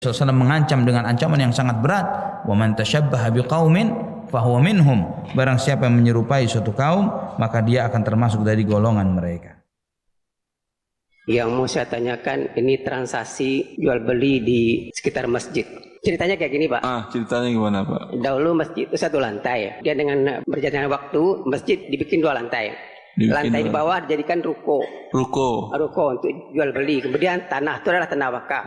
SAW mengancam dengan ancaman yang sangat berat, wa man tashabbaha biqaumin fahuwa minhum. Barang siapa yang menyerupai suatu kaum, maka dia akan termasuk dari golongan mereka. Yang mau saya tanyakan, ini transaksi jual beli di sekitar masjid. Ceritanya kayak gini, Pak. Ceritanya gimana, Pak? Dahulu masjid itu 1 lantai. Dia dengan berjalannya waktu, masjid dibikin 2 lantai. Lantai di bawah dijadikan ruko untuk jual beli. Kemudian tanah itu adalah tanah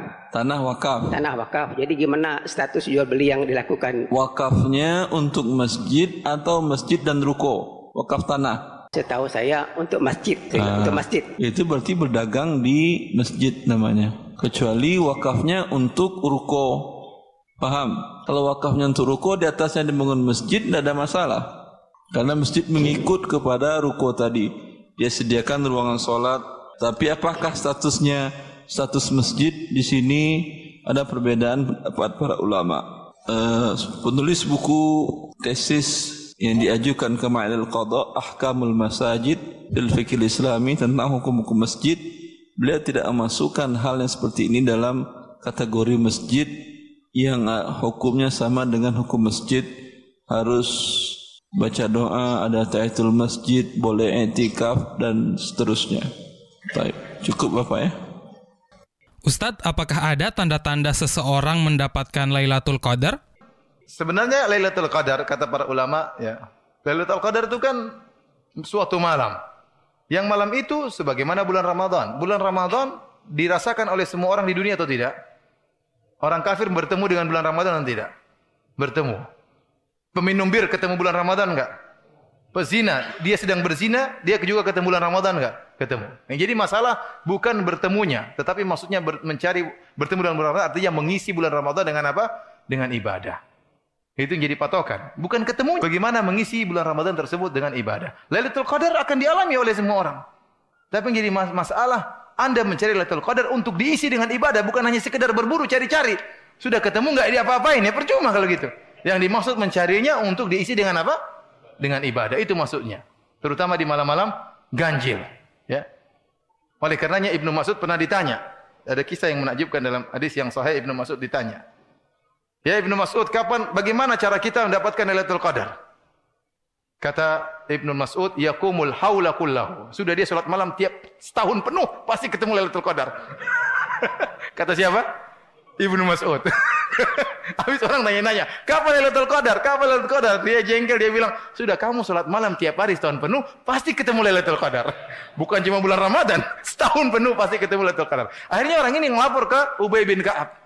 wakaf. Jadi gimana status jual beli yang dilakukan? Wakafnya untuk masjid atau masjid dan ruko? Wakaf tanah. Setahu saya untuk masjid. Untuk masjid. Itu berarti berdagang di masjid namanya. Kecuali wakafnya untuk ruko. Paham? Kalau wakafnya untuk ruko, di atasnya dibangun masjid, tidak ada masalah. Karena masjid mengikut kepada ruko tadi. Dia sediakan ruangan sholat. Tapi apakah statusnya status masjid? Di sini ada perbedaan pendapat para ulama. Penulis buku tesis yang diajukan ke Ma'ilil Qadha, Ahkamul Masajid fil Fiqhil Islami, tentang hukum-hukum masjid, beliau tidak memasukkan hal yang seperti ini dalam kategori masjid yang hukumnya sama dengan hukum masjid. Harus baca doa, ada tahiyatul masjid, boleh i'tikaf dan seterusnya. Baik, cukup Bapak ya. Ustadz, apakah ada tanda-tanda seseorang mendapatkan Lailatul Qadar? Sebenarnya Lailatul Qadar, kata para ulama, ya, Lailatul Qadar itu kan suatu malam. Yang malam itu sebagaimana bulan Ramadan. Bulan Ramadan dirasakan oleh semua orang di dunia atau tidak? Orang kafir bertemu dengan bulan Ramadan atau tidak? Bertemu. Peminum bir ketemu bulan Ramadan enggak? Pezina, dia sedang berzina, dia juga ketemu bulan Ramadan enggak? Ketemu. Nah, jadi masalah bukan bertemunya, tetapi maksudnya mencari bertemu dengan bulan Ramadan, artinya mengisi bulan Ramadan dengan apa? Dengan ibadah. Itu yang jadi patokan. Bukan ketemu, bagaimana mengisi bulan Ramadan tersebut dengan ibadah. Lailatul Qadar akan dialami oleh semua orang. Tapi yang jadi masalah, Anda mencari Lailatul Qadar untuk diisi dengan ibadah, bukan hanya sekedar berburu cari-cari. Sudah ketemu enggak apa-apain, ya percuma kalau gitu. Yang dimaksud mencarinya untuk diisi dengan apa? Dengan ibadah. Itu maksudnya. Terutama di malam-malam ganjil. Ya. Oleh karenanya Ibnu Mas'ud pernah ditanya. Ada kisah yang menakjubkan dalam hadis yang sahih. Ibnu Mas'ud ditanya. Ya Ibnu Mas'ud, bagaimana cara kita mendapatkan Lailatul Qadar? Kata Ibnu Mas'ud, yaqumul haula kullahu. Sudah dia salat malam tiap setahun penuh pasti ketemu Lailatul Qadar. Kata siapa? Ibnu Mas'ud. Habis orang nanya-nanya, kapan Lailatul Qadar? Kapan Lailatul Qadar? Dia jengkel, dia bilang, sudah kamu salat malam tiap hari setahun penuh, pasti ketemu Lailatul Qadar. Bukan cuma bulan Ramadan, setahun penuh pasti ketemu Lailatul Qadar. Akhirnya orang ini ngelapor ke Ubay bin Ka'ab.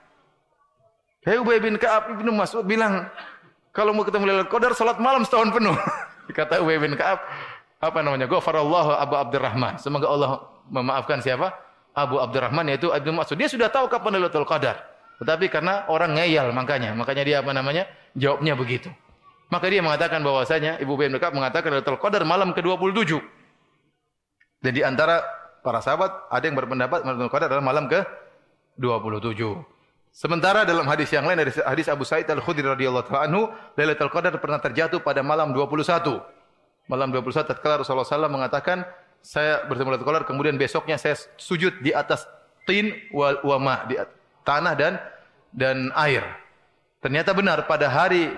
Hey Ubay bin Ka'ab, Ibnu Mas'ud bilang, kalau mau ketemu Lailatul Qadar, salat malam setahun penuh. Kata Ubay bin Ka'ab, apa namanya? Ghafarallahu Abu Abdurrahman. Semoga Allah memaafkan siapa? Abu Abdurrahman, yaitu Ibnu Mas'ud. Dia sudah tahu kapan Lailatul Qadar. Tetapi karena orang ngeyel makanya dia apa namanya? Jawabnya begitu. Maka dia mengatakan bahwasanya Ibu bin Ka'ab mengatakan Lailatul Qadar malam ke-27. Dan di antara para sahabat ada yang berpendapat Lailatul Qadar adalah malam ke-27. Sementara dalam hadis yang lain, dari hadis Abu Sa'id Al-Khudri radhiyallahu anhu, Lailatul Qadar pernah terjatuh pada malam 21. Malam 21 tatkala Rasulullah SAW mengatakan, saya bertemu Lailatul Qadar, kemudian besoknya saya sujud di atas tin wal ma, di tanah dan air. Ternyata benar pada hari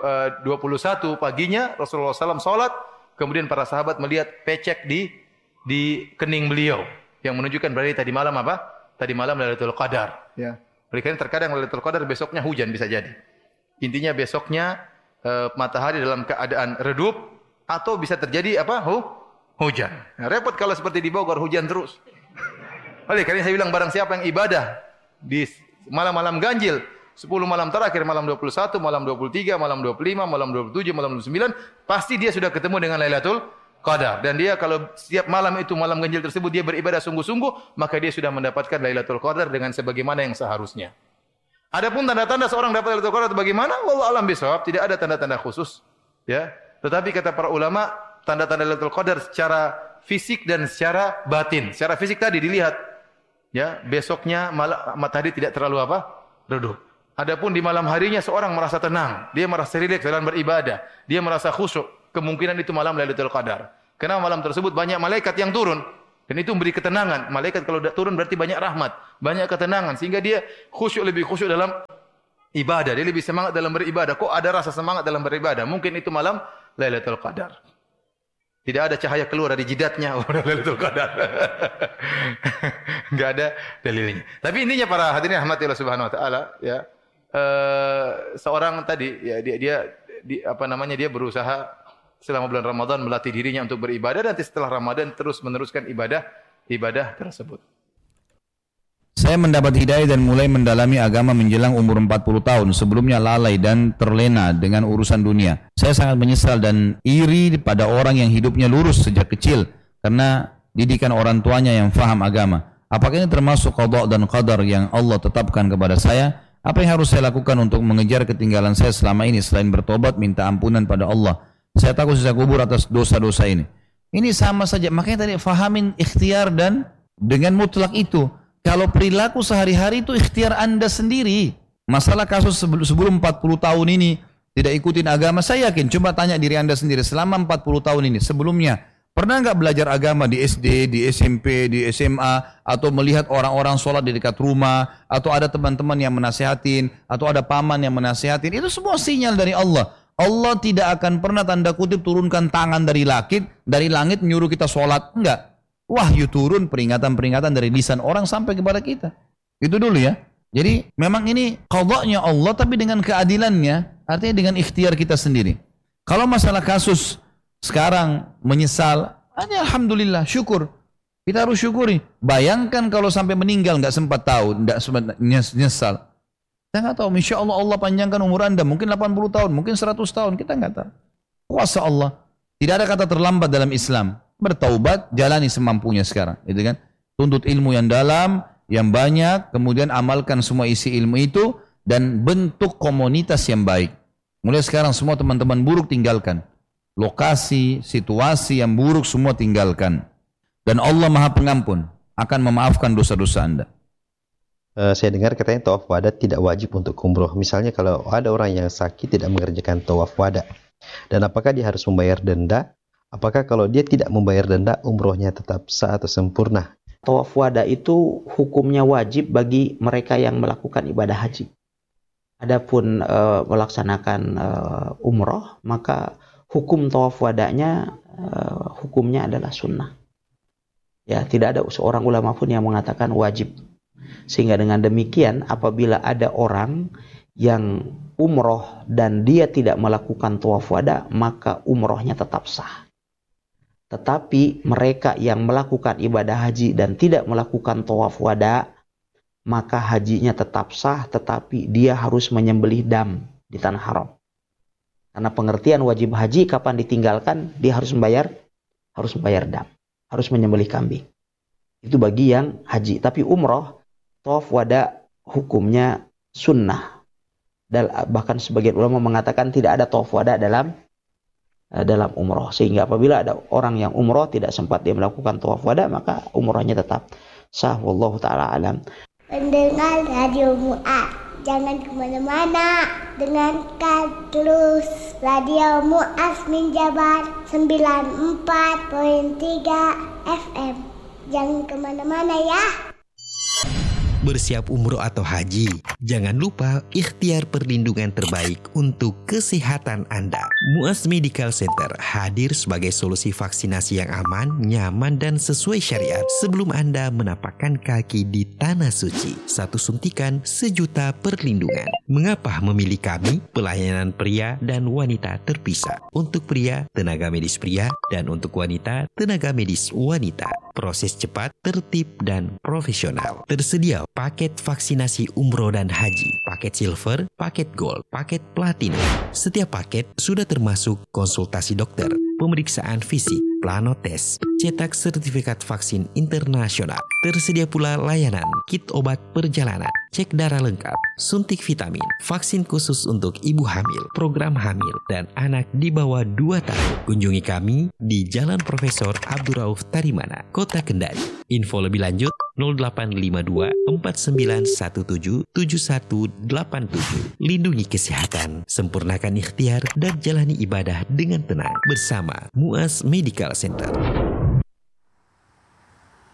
ke-21 paginya Rasulullah SAW salat, kemudian para sahabat melihat pecek di kening beliau yang menunjukkan berarti tadi malam apa? Tadi malam Lailatul Qadar, ya. Oleh karena terkadang Lailatul Qadar besoknya hujan bisa jadi. Intinya besoknya matahari dalam keadaan redup atau bisa terjadi apa? Hujan. Nah, repot kalau seperti di Bogor hujan terus. Oleh karena saya bilang barang siapa yang ibadah di malam-malam ganjil, 10 malam terakhir, malam 21, malam 23, malam 25, malam 27, malam 29, pasti dia sudah ketemu dengan Lailatul Qadar. Dan dia kalau setiap malam itu, malam ganjil tersebut, dia beribadah sungguh-sungguh, maka dia sudah mendapatkan Lailatul Qadar dengan sebagaimana yang seharusnya. Adapun tanda-tanda seorang dapat Lailatul Qadar bagaimana? Wallahu a'lam bishawab, tidak ada tanda-tanda khusus. Ya. Tetapi kata para ulama, tanda-tanda Lailatul Qadar secara fisik dan secara batin. Secara fisik tadi dilihat, ya, besoknya matahari tidak terlalu apa? Redup. Adapun di malam harinya seorang merasa tenang, dia merasa rileks dalam beribadah, dia merasa khusyuk, kemungkinan itu malam Lailatul Qadar. Karena malam tersebut banyak malaikat yang turun. Dan itu memberi ketenangan. Malaikat kalau turun berarti banyak rahmat, banyak ketenangan, sehingga dia lebih khusyuk dalam ibadah. Dia lebih semangat dalam beribadah. Kok ada rasa semangat dalam beribadah? Mungkin itu malam Lailatul Qadar. Tidak ada cahaya keluar dari jidatnya Lailatul Qadar. Enggak ada dalilnya. Tapi intinya para hadirin rahmati Allah Subhanahu wa taala, ya. Seorang tadi ya dia berusaha selama bulan Ramadan melatih dirinya untuk beribadah, dan setelah Ramadan terus meneruskan ibadah tersebut. Saya mendapat hidayah dan mulai mendalami agama menjelang umur 40 tahun. Sebelumnya lalai dan terlena dengan urusan dunia. Saya sangat menyesal dan iri pada orang yang hidupnya lurus sejak kecil karena didikan orang tuanya yang faham agama. Apakah ini termasuk qada dan qadar yang Allah tetapkan kepada saya? Apa yang harus saya lakukan untuk mengejar ketinggalan saya selama ini selain bertobat minta ampunan pada Allah? Saya takut siksa kubur atas dosa-dosa ini. Ini sama saja. Makanya tadi fahamin ikhtiar dan dengan mutlak itu. Kalau perilaku sehari-hari itu ikhtiar Anda sendiri. Masalah kasus sebelum 40 tahun ini tidak ikutin agama, saya yakin. Coba tanya diri Anda sendiri selama 40 tahun ini. Sebelumnya, pernah nggak belajar agama di SD, di SMP, di SMA, atau melihat orang-orang sholat di dekat rumah, atau ada teman-teman yang menasihatin, atau ada paman yang menasihatin? Itu semua sinyal dari Allah. Allah tidak akan pernah tanda kutip turunkan tangan dari langit menyuruh kita sholat. Enggak. Wahyu turun peringatan-peringatan dari lisan orang sampai kepada kita. Itu dulu ya. Jadi memang ini qadanya Allah tapi dengan keadilannya. Artinya dengan ikhtiar kita sendiri. Kalau masalah kasus sekarang menyesal. Alhamdulillah syukur. Kita harus syukuri. Bayangkan kalau sampai meninggal enggak sempat tahu. Enggak sempat nyesal. Kita nggak tahu, insya Allah Allah panjangkan umur Anda, mungkin 80 tahun, mungkin 100 tahun, kita nggak tahu. Kuasa Allah. Tidak ada kata terlambat dalam Islam. Bertaubat, jalani semampunya sekarang, gitu kan? Tuntut ilmu yang dalam, yang banyak, kemudian amalkan semua isi ilmu itu dan bentuk komunitas yang baik. Mulai sekarang semua teman-teman buruk tinggalkan. Lokasi, situasi yang buruk semua tinggalkan. Dan Allah Maha Pengampun akan memaafkan dosa-dosa Anda. Saya dengar katanya tawaf wada tidak wajib untuk umroh. Misalnya kalau ada orang yang sakit tidak mengerjakan tawaf wada, dan apakah dia harus membayar denda? Apakah kalau dia tidak membayar denda umrohnya tetap sah atau sempurna? Tawaf wada itu hukumnya wajib bagi mereka yang melakukan ibadah haji. Adapun melaksanakan umroh, maka hukum tawaf wadanya hukumnya adalah sunnah. Ya, tidak ada seorang ulama pun yang mengatakan wajib. Sehingga dengan demikian apabila ada orang yang umroh dan dia tidak melakukan tawaf wada, maka umrohnya tetap sah. Tetapi mereka yang melakukan ibadah haji dan tidak melakukan tawaf wada, maka hajinya tetap sah, tetapi dia harus menyembelih dam di tanah haram. Karena pengertian wajib haji kapan ditinggalkan, dia harus membayar dam, harus menyembelih kambing. Itu bagi yang haji. Tapi umroh, tawaf wada hukumnya sunnah. Dan bahkan sebagian ulama mengatakan tidak ada tawaf wada dalam umroh. Sehingga apabila ada orang yang umroh tidak sempat dia melakukan tawaf wada, maka umrohnya tetap sah. Wallahu ta'ala alam. Pendengar Radio Mu'ad, jangan kemana-mana. Dengarkan terus Radio Mu'ad Minjabar 94.3 FM. Jangan kemana-mana ya. Bersiap umroh atau haji, jangan lupa ikhtiar perlindungan terbaik untuk kesehatan Anda. Mu'az Medical Center hadir sebagai solusi vaksinasi yang aman, nyaman, dan sesuai syariat sebelum Anda menapakkan kaki di Tanah Suci. 1 suntikan 1 juta perlindungan. Mengapa memilih kami? Pelayanan pria dan wanita terpisah. Untuk pria, tenaga medis pria, dan untuk wanita, tenaga medis wanita. Proses cepat, tertib, dan profesional. Tersedia paket vaksinasi umroh dan haji, paket silver, paket gold, paket platinum. Setiap paket sudah termasuk konsultasi dokter, pemeriksaan fisik, plano tes, cetak sertifikat vaksin internasional. Tersedia pula layanan kit obat perjalanan, cek darah lengkap, suntik vitamin, vaksin khusus untuk ibu hamil, program hamil, dan anak di bawah 2 tahun. Kunjungi kami di Jalan Profesor Abdurrauf Tarimana, Kota Kendari. Info lebih lanjut 0852 4917 7187. Lindungi kesehatan, sempurnakan ikhtiar, dan jalani ibadah dengan tenang bersama Mu'az Medical Center.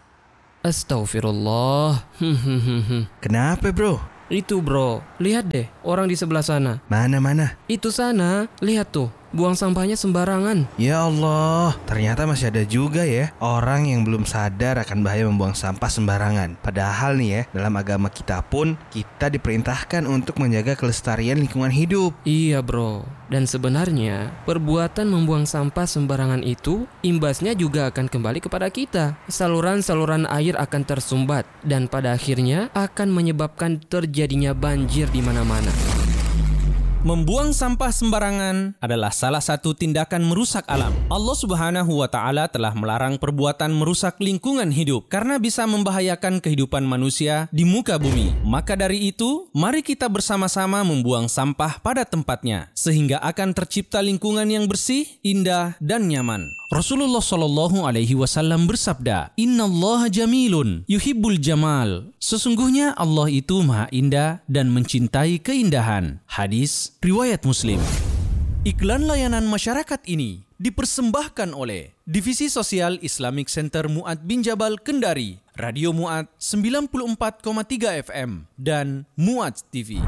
Astaghfirullah. Kenapa bro? Itu bro, lihat deh orang di sebelah sana. Mana? Itu sana, lihat tuh. Buang sampahnya sembarangan. Ya Allah, ternyata masih ada juga ya orang yang belum sadar akan bahaya membuang sampah sembarangan. Padahal nih ya, dalam agama kita pun kita diperintahkan untuk menjaga kelestarian lingkungan hidup. Iya bro, dan sebenarnya perbuatan membuang sampah sembarangan itu imbasnya juga akan kembali kepada kita. Saluran-saluran air akan tersumbat dan pada akhirnya akan menyebabkan terjadinya banjir di mana-mana. Membuang sampah sembarangan adalah salah satu tindakan merusak alam. Allah Subhanahu wa Ta'ala telah melarang perbuatan merusak lingkungan hidup karena bisa membahayakan kehidupan manusia di muka bumi. Maka dari itu, mari kita bersama-sama membuang sampah pada tempatnya sehingga akan tercipta lingkungan yang bersih, indah, dan nyaman. Rasulullah Shallallahu Alaihi Wasallam bersabda, Innallaha jamilun yuhibbul jamal. Sesungguhnya Allah itu maha indah dan mencintai keindahan. Hadis riwayat Muslim. Iklan layanan masyarakat ini dipersembahkan oleh Divisi Sosial Islamic Center Mu'ad bin Jabal Kendari, Radio Mu'ad 94,3 FM, dan Mu'ad TV.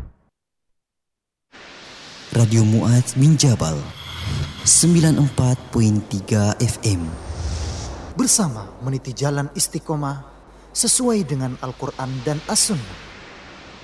Radio Mu'ad bin Jabal 94.3 FM. Bersama meniti jalan istiqomah sesuai dengan Al-Quran dan As-Sunnah.